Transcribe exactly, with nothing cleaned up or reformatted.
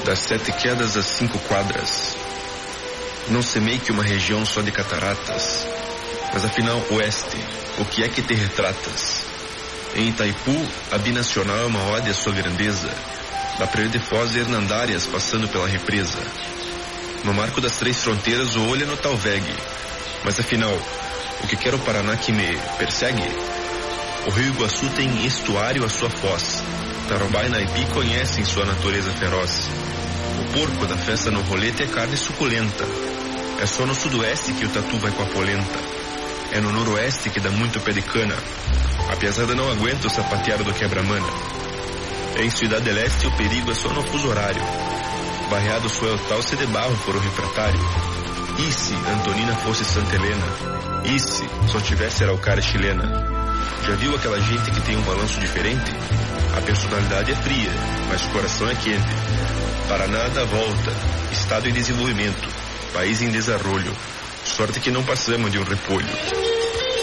Das sete quedas às cinco quadras. Não semei que uma região só de cataratas, mas afinal, oeste, o que é que te retratas? Em Itaipu, a binacional é uma ode à sua grandeza, da Praia de Foz e Hernandárias passando pela represa. No marco das três fronteiras, o olho é no Talveg, mas afinal, o que quer o Paraná que me persegue? O Rio Iguaçu tem estuário à sua foz, Tarobá e Naipi conhecem sua natureza feroz. O porco da festa no rolete é carne suculenta. É só no sudoeste que o tatu vai com a polenta. É no noroeste que dá muito pé de cana. A piazada não aguenta o sapateado do quebra-mana. Em Cidade del Este o perigo é só no fuso horário. Barreado sueltal se de barro for o refratário. E se Antonina fosse Santa Helena? E se só tivesse araucária chilena? Já viu aquela gente que tem um balanço diferente? A personalidade é fria, mas o coração é quente. Paraná dá volta, estado em desenvolvimento, país em desarrollo. Sorte que não passamos de um repolho.